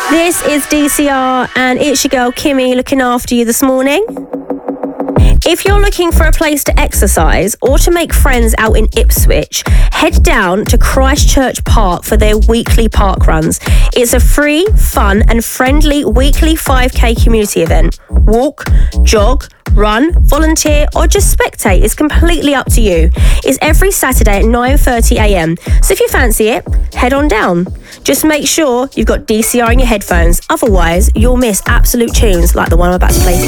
This is DCR and it's your girl Kimmy looking after you this morning. If you're looking for a place to exercise or to make friends out in Ipswich, head down to Christchurch Park for their weekly park runs. It's a free, fun and friendly weekly 5k community event. Walk, jog, run, volunteer or just spectate. It's completely up to you. It's every Saturday at 9:30am. So if you fancy it, head on down. Just make sure you've got DCR in your headphones. Otherwise, you'll miss absolute tunes like the one I'm about to play for you.